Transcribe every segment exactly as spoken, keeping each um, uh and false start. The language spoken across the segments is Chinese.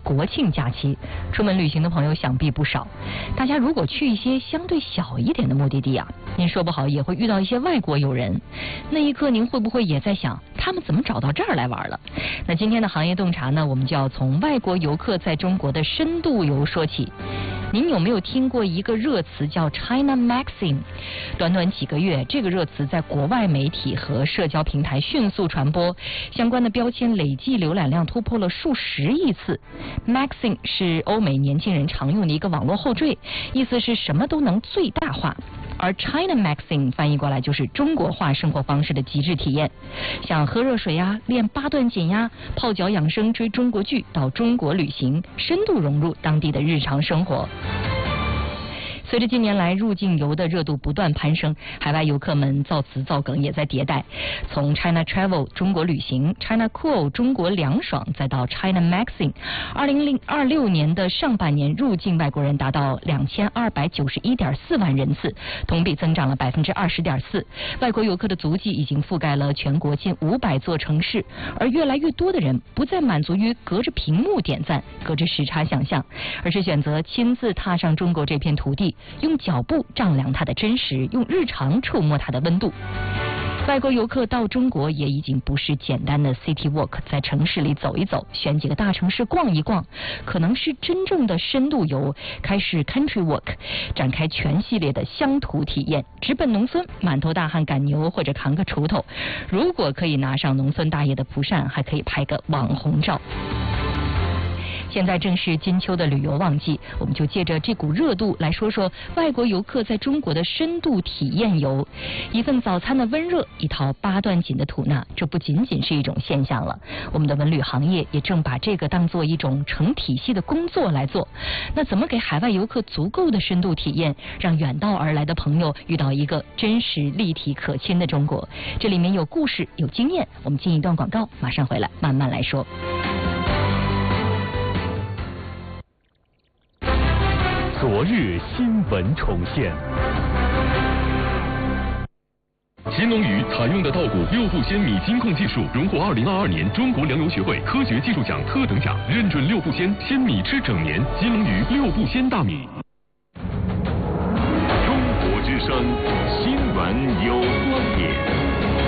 国庆假期，出门旅行的朋友想必不少。大家如果去一些相对小一点的目的地啊，您说不好也会遇到一些外国友人。那一刻您会不会也在想，他们怎么找到这儿来玩了？那今天的行业洞察呢，我们就要从外国游客在中国的深度游说起。您有没有听过一个热词叫 China Maxing？ 短短几个月，这个热词在国外媒体和社交平台迅速传播，相关的标签累计浏览量突破了数十亿次。Maxing 是欧美年轻人常用的一个网络后缀，意思是什么都能最大化。而 China Maxing 翻译过来就是中国化生活方式的极致体验，像喝热水呀、练八段锦呀、泡脚养生、追中国剧，到中国旅行，深度融入当地的日常生活。随着近年来入境游的热度不断攀升，海外游客们造词造梗也在迭代。从 China Travel 中国旅行、China Cool 中国凉爽，再到 China Maxing， 二零二六年的上半年入境外国人达到两千二百九十一点四万人次，同比增长了百分之二十点四。外国游客的足迹已经覆盖了全国近五百座城市，而越来越多的人不再满足于隔着屏幕点赞、隔着时差想象，而是选择亲自踏上中国这片土地。用脚步丈量它的真实，用日常触摸它的温度。外国游客到中国也已经不是简单的 city walk， 在城市里走一走，选几个大城市逛一逛，可能是真正的深度游，开始 country walk， 展开全系列的乡土体验，直奔农村，满头大汗赶牛或者扛个锄头。如果可以拿上农村大爷的蒲扇，还可以拍个网红照。现在正是金秋的旅游旺季，我们就借着这股热度来说说外国游客在中国的深度体验游。一份早餐的温热，一套八段锦的吐纳，这不仅仅是一种现象了。我们的文旅行业也正把这个当做一种成体系的工作来做。那怎么给海外游客足够的深度体验，让远道而来的朋友遇到一个真实、立体、可亲的中国？这里面有故事，有经验。我们进一段广告，马上回来慢慢来说。 昨日新闻重现。新龙鱼采用的稻谷六步鲜米金控技术，荣获二零二二年中国粮油学会科学技术奖特等奖，认准六步鲜，鲜米吃整年。新龙鱼六步鲜大米。 中国之声，新闻有观点。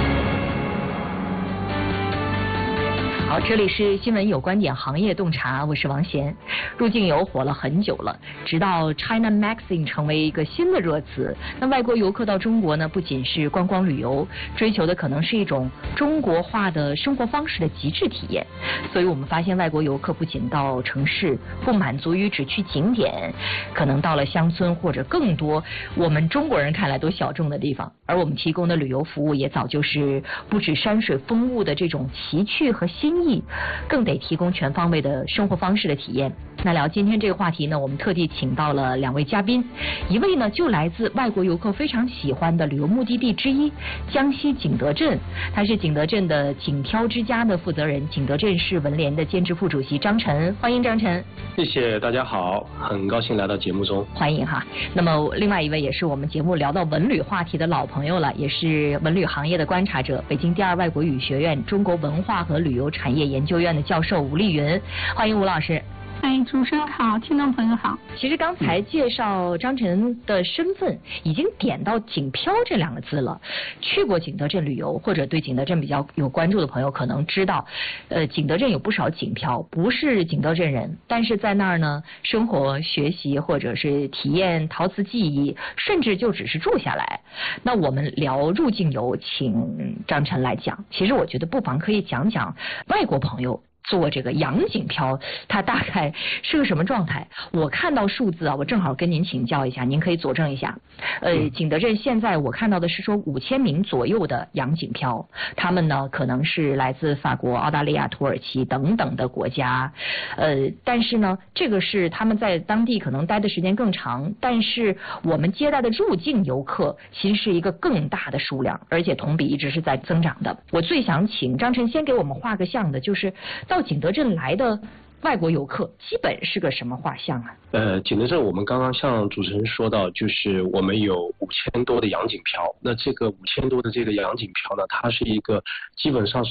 好，这里是新闻有观点行业洞察，我是王贤。入境游火了很久了，直到 China Maxing 成为一个新的热词。那外国游客到中国呢，不仅是观光旅游，追求的可能是一种中国化的生活方式的极致体验。所以我们发现外国游客不仅到城市，不满足于只去景点，可能到了乡村或者更多我们中国人看来都小众的地方。而我们提供的旅游服务也早就是不止山水风物的这种奇趣和新意，更得提供全方位的生活方式的体验。那聊今天这个话题呢，我们特地请到了两位嘉宾，一位呢就来自外国游客非常喜欢的旅游目的地之一江西景德镇，他是景德镇的景漂之家的负责人，景德镇市文联的兼职副主席张晨，欢迎张晨。 谢谢大家好，很高兴来到节目中， 欢迎哈。那么另外一位也是我们节目聊到文旅话题的老朋友了，也是文旅行业的观察者，北京第二外国语学院中国文化和旅游产业研究院的教授吴丽云，欢迎吴老师。 哎，主持人好，听众朋友好。 其实刚才介绍张晨的身份，已经点到景漂这两个字了。去过景德镇旅游，或者对景德镇比较有关注的朋友可能知道，呃，景德镇有不少景漂，不是景德镇人，但是在那儿呢，生活、学习或者是体验陶瓷技艺，甚至就只是住下来。那我们聊入境游，请张晨来讲。其实我觉得不妨可以讲讲外国朋友做这个洋景漂，它大概是个什么状态？我看到数字啊，我正好跟您请教一下，您可以佐证一下。呃，景德镇现在我看到的是说五千名左右的洋景漂，他们呢可能是来自法国、澳大利亚、土耳其等等的国家。呃，但是呢，这个是他们在当地可能待的时间更长，但是我们接待的入境游客其实是一个更大的数量，而且同比一直是在增长的。我最想请张晨先给我们画个像的，就是到景德镇来的外国游客基本是个什么画像啊？ 呃，景德镇我们刚刚像主持人说到，就是我们有五千多的洋景漂。那这个五千多的这个洋景漂呢，它是一个基本上是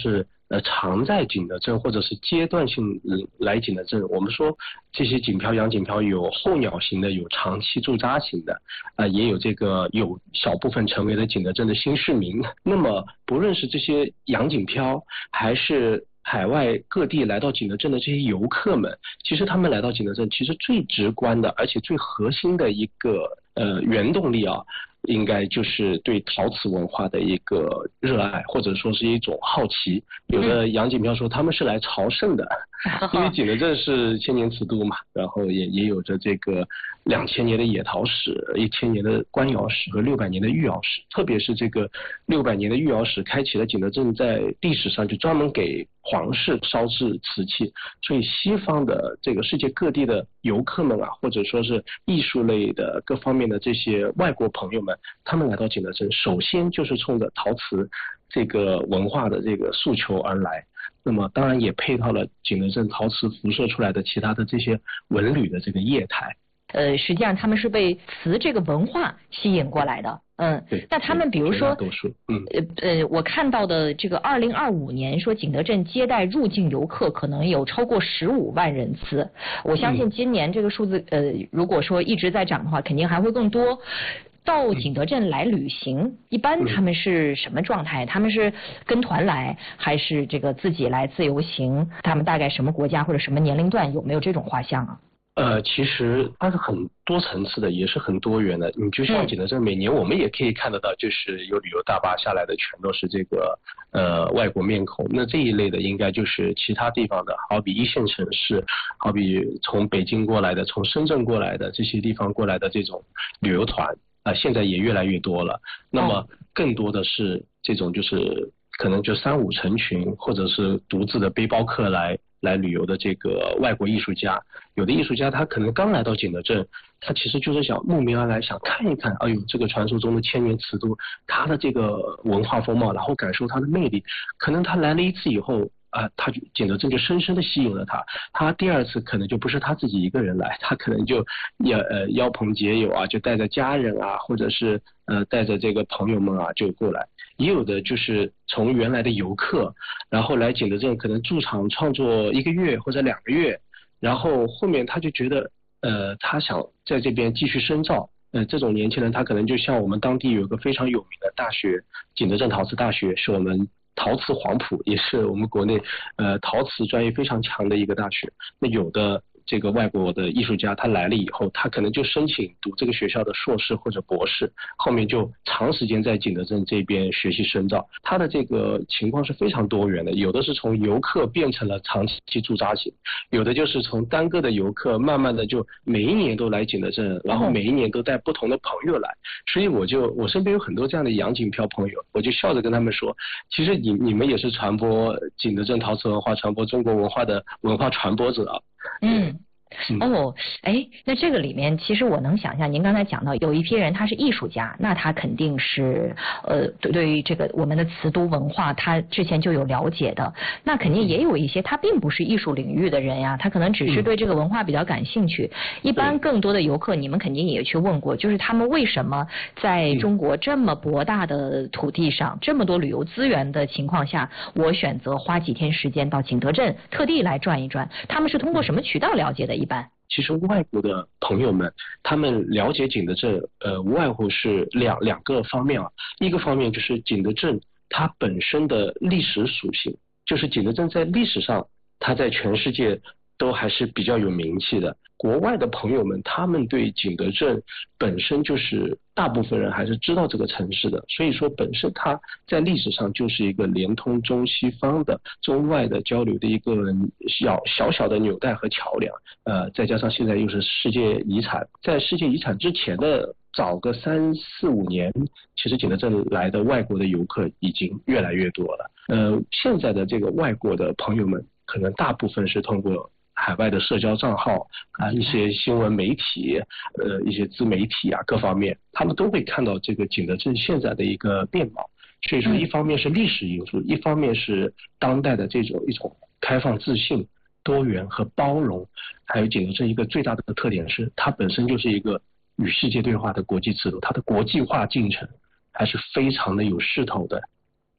呃常在景德镇或者是阶段性来景德镇。我们说这些锦漂洋锦漂有候鸟型的，有长期驻扎型的，啊、呃、也有这个有小部分成为了景德镇的新市民。那么不论是这些洋锦漂还是海外各地来到景德镇的这些游客们，其实他们来到景德镇，其实最直观的而且最核心的一个呃原动力啊，应该就是对陶瓷文化的一个热爱，或者说是一种好奇。有的洋锦漂说他们是来朝圣的，因为景德镇是千年瓷都嘛，然后也也有着这个两千年的野陶史、一千年的官窑史和六百年的御窑史。特别是这个六百年的御窑史，开启了景德镇在历史上就专门给皇室烧制瓷器，所以西方的这个世界各地的游客们啊，或者说是艺术类的各方面的这些外国朋友们，他们来到景德镇，首先就是冲着陶瓷这个文化的这个诉求而来。那么当然也配套了景德镇陶瓷辐射出来的其他的这些文旅的这个业态。 呃，实际上他们是被瓷这个文化吸引过来的。嗯， 对。 那他们比如说， 多数，嗯， 呃呃，我看到的这个二零二五年说景德镇接待入境游客可能有超过十五万人次，我相信今年这个数字，呃，如果说一直在涨的话，肯定还会更多。到景德镇来旅行，一般他们是什么状态？他们是跟团来，还是这个自己来自由行？他们大概什么国家或者什么年龄段？有没有这种画像啊？ 呃，其实它是很多层次的，也是很多元的。你就像景德镇，每年我们也可以看得到，就是有旅游大巴下来的，全都是这个呃外国面孔。那这一类的，应该就是其他地方的，好比一线城市，好比从北京过来的，从深圳过来的这些地方过来的这种旅游团啊、呃，现在也越来越多了。那么更多的是这种就是可能就三五成群，或者是独自的背包客来。来旅游的这个外国艺术家，有的艺术家他可能刚来到景德镇，他其实就是想慕名而来，想看一看，哎呦，这个传说中的千年瓷都，它的这个文化风貌，然后感受它的魅力。可能他来了一次以后啊、呃，他就景德镇就深深的吸引了他。他第二次可能就不是他自己一个人来，他可能就要呃邀朋结友啊，就带着家人啊，或者是呃带着这个朋友们啊就过来。也有的就是从原来的游客，然后来景德镇可能驻场创作一个月或者两个月，然后后面他就觉得呃他想在这边继续深造。呃这种年轻人他可能就像我们当地有一个非常有名的大学，景德镇陶瓷大学，是我们陶瓷黄埔，也是我们国内呃陶瓷专业非常强的一个大学。那有的这个外国的艺术家他来了以后，他可能就申请读这个学校的硕士或者博士，后面就长时间在景德镇这边学习深造。他的这个情况是非常多元的，有的是从游客变成了长期驻扎型，有的就是从单个的游客慢慢的就每一年都来景德镇，然后每一年都带不同的朋友来。所以我就我身边有很多这样的洋锦漂朋友，我就笑着跟他们说，其实你你们也是传播景德镇陶瓷文化、传播中国文化的文化传播者啊。 嗯。哦，哎，那这个里面其实我能想象，您刚才讲到有一批人他是艺术家，那他肯定是呃对对于这个我们的瓷都文化他之前就有了解的，那肯定也有一些他并不是艺术领域的人呀，他可能只是对这个文化比较感兴趣。一般更多的游客，你们肯定也去问过，就是他们为什么在中国这么博大的土地上，这么多旅游资源的情况下，我选择花几天时间到景德镇特地来转一转，他们是通过什么渠道了解的？一般其实外国的朋友们，他们了解景德镇，呃，无外乎是两两个方面啊。一个方面就是景德镇它本身的历史属性，就是景德镇在历史上，它在全世界都还是比较有名气的。国外的朋友们，他们对景德镇本身就是大部分人还是知道这个城市的，所以说本身它在历史上就是一个连通中西方的中外的交流的一个小小小的纽带和桥梁。呃，再加上现在又是世界遗产，在世界遗产之前的早个三四五年，其实景德镇来的外国的游客已经越来越多了。呃，现在的这个外国的朋友们，可能大部分是通过海外的社交账号啊，一些新闻媒体，呃，一些自媒体啊，各方面，他们都会看到这个景德镇现在的一个面貌。所以说，一方面是历史因素，一方面是当代的这种一种开放、自信、多元和包容。还有景德镇一个最大的特点是，它本身就是一个与世界对话的国际制度，它的国际化进程还是非常的有势头的。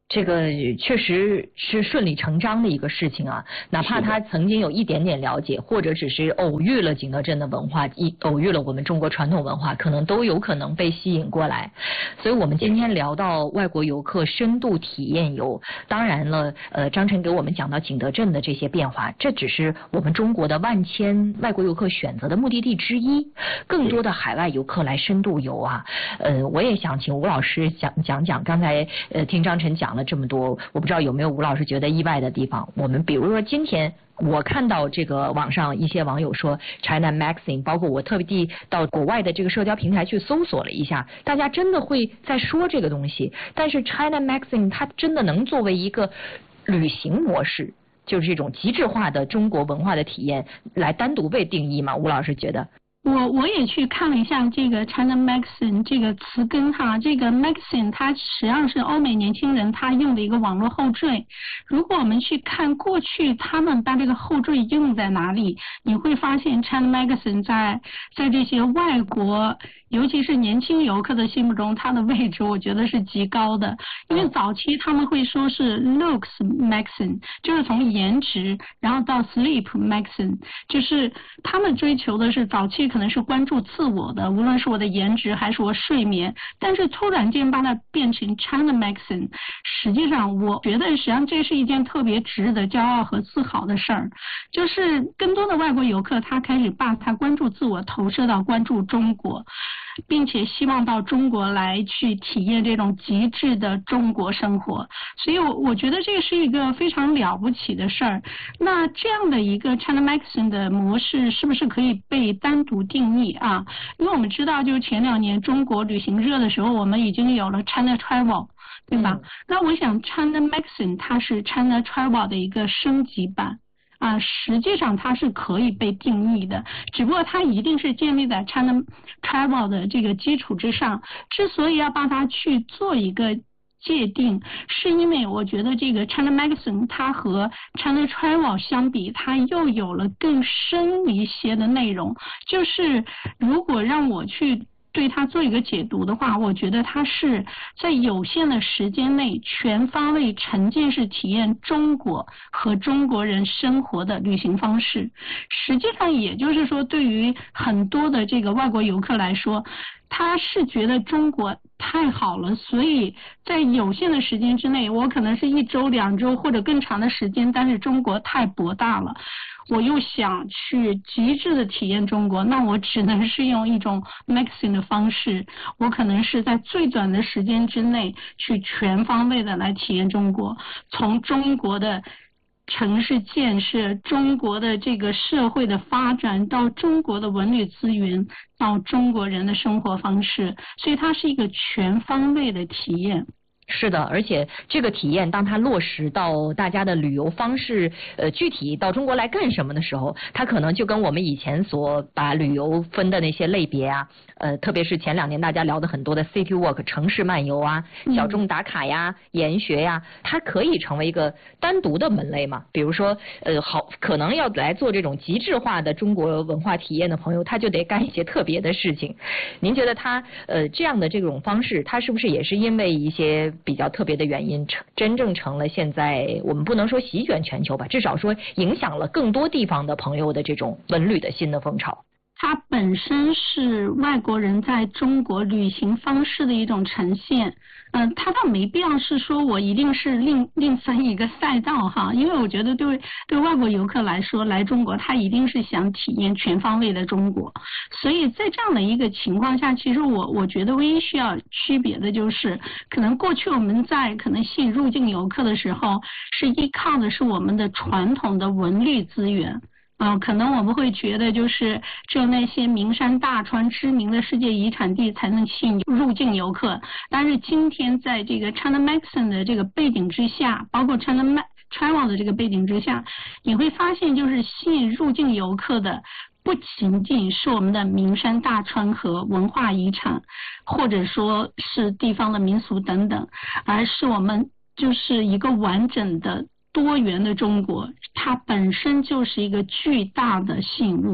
这个确实是顺理成章的一个事情啊，哪怕他曾经有一点点了解，或者只是偶遇了景德镇的文化，一偶遇了我们中国传统文化，可能都有可能被吸引过来。所以我们今天聊到外国游客深度体验游，当然了，呃，张晨给我们讲到景德镇的这些变化，这只是我们中国的万千外国游客选择的目的地之一，更多的海外游客来深度游啊。呃，我也想请吴老师讲讲讲，刚才呃听张晨讲了这么多，我不知道有没有吴老师觉得意外的地方。我们比如说今天我看到这个网上一些网友说 China Magazine， 包括我特地到国外的这个社交平台去搜索了一下，大家真的会在说这个东西。但是 China Magazine 它真的能作为一个旅行模式，就是这种极致化的中国文化的体验来单独被定义吗？吴老师觉得？ 我我也去看了一下这个 China Magazine 这个词根哈，这个 Magazine 它实际上是欧美年轻人他用的一个网络后缀。如果我们去看过去他们把这个后缀用在哪里，你会发现 China Magazine 在在这些外国尤其是年轻游客的心目中，它的位置我觉得是极高的。因为早期他们会说是 looks magazine， 就是从颜值然后到 sleep magazine， 就是他们追求的是早期可能是关注自我的，无论是我的颜值还是我睡眠，但是突然间把它变成 China magazine， 实际上我觉得实际上这是一件特别值得骄傲和自豪的事儿，就是更多的外国游客他开始把他关注自我投射到关注中国，并且希望到中国来去体验这种极致的中国生活，所以我我觉得这个是一个非常了不起的事儿。那这样的一个 China Magazine 的模式是不是可以被单独定义啊？因为我们知道就是前两年中国旅行热的时候，我们已经有了 China Travel， 对吧？嗯、那我想 China Magazine 它是 China Travel 的一个升级版。啊，实际上它是可以被定义的，只不过它一定是建立在 China Travel 的这个基础之上。之所以要把它去做一个界定，是因为我觉得这个 China Magazine 它和 China Travel 相比，它又有了更深一些的内容。就是如果让我去对它做一个解读的话，我觉得它是在有限的时间内全方位沉浸式体验中国和中国人生活的旅行方式。实际上也就是说，对于很多的这个外国游客来说，他是觉得中国太好了，所以在有限的时间之内，我可能是一周两周或者更长的时间，但是中国太博大了，我又想去极致的体验中国，那我只能是用一种 magazine 的方式，我可能是在最短的时间之内去全方位的来体验中国，从中国的城市建设，中国的这个社会的发展，到中国的文旅资源，到中国人的生活方式，所以它是一个全方位的体验。 是的，而且这个体验当它落实到大家的旅游方式，呃，具体到中国来干什么的时候，它可能就跟我们以前所把旅游分的那些类别啊，呃，特别是前两年大家聊的很多的 city walk 城市漫游啊、小众打卡呀、研学呀，它可以成为一个单独的门类嘛。比如说，呃，好，可能要来做这种极致化的中国文化体验的朋友，他就得干一些特别的事情。您觉得他呃这样的这种方式，他是不是也是因为一些比较特别的原因，成真正成了现在我们不能说席卷全球吧，至少说影响了更多地方的朋友的这种文旅的新的风潮？ 它本身是外国人在中国旅行方式的一种呈现，嗯、呃，它倒没必要是说我一定是另另分一个赛道哈，因为我觉得对对外国游客来说，来中国他一定是想体验全方位的中国，所以在这样的一个情况下，其实我我觉得唯一需要区别的就是，可能过去我们在可能吸引入境游客的时候，是依靠的是我们的传统的文旅资源。啊、呃，可能我们会觉得就是只有那些名山大川、知名的世界遗产地才能吸引入境游客。但是今天在这个 China Magazine 的这个背景之下，包括 China Travel 的这个背景之下，你会发现就是吸引入境游客的不仅仅是我们的名山大川和文化遗产，或者说是地方的民俗等等，而是我们就是一个完整的多元的中国，它本身就是一个巨大的吸引物。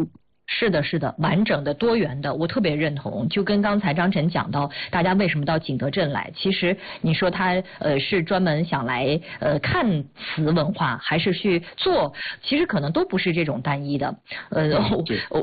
是的，是的，完整的、多元的，我特别认同。就跟刚才张晨讲到，大家为什么到景德镇来？其实你说他呃是专门想来呃看瓷文化，还是去做？其实可能都不是这种单一的。呃，我